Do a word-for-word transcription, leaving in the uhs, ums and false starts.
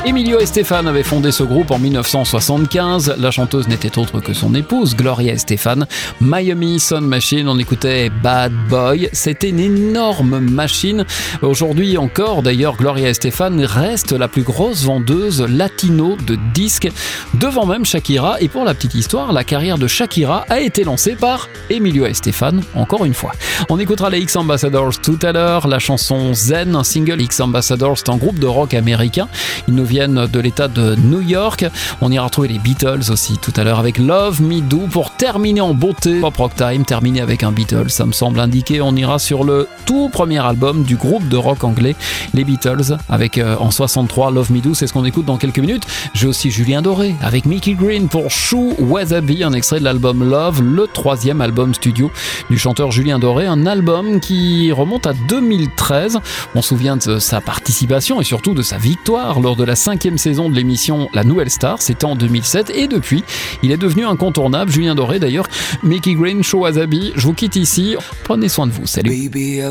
Emilio Estefan avait fondé ce groupe en dix-neuf cent soixante-quinze. La chanteuse n'était autre que son épouse, Gloria Estefan. Miami Sound Machine, on écoutait Bad Boy. C'était une énorme machine. Aujourd'hui encore, d'ailleurs, Gloria Estefan reste la plus grosse vendeuse latino de disques, devant même Shakira. Et pour la petite histoire, la carrière de Shakira a été lancée par Emilio Estefan, encore une fois. On écoutera les X Ambassadors tout à l'heure. La chanson Zen, un single. X Ambassadors, c'est un groupe de rock américain. Ils nous viennent de l'état de New York. On ira retrouver les Beatles aussi tout à l'heure avec Love Me Do pour terminer en beauté. Pop Rock Time, terminer avec un Beatles, ça me semble indiqué. On ira sur le tout premier album du groupe de rock anglais, les Beatles, avec euh, en soixante-trois Love Me Do, c'est ce qu'on écoute dans quelques minutes. J'ai aussi Julien Doré avec Mickey Green pour Shoe Wasabi, un extrait de l'album Love, le troisième album studio du chanteur Julien Doré, un album qui remonte à deux mille treize. On se souvient de sa participation et surtout de sa victoire lors de la cinquième saison de l'émission La Nouvelle Star, c'était en deux mille sept, et depuis, il est devenu incontournable. Julien Doré d'ailleurs, Mickey Green, Shoe Wasabi, je vous quitte ici. Prenez soin de vous, salut. Baby,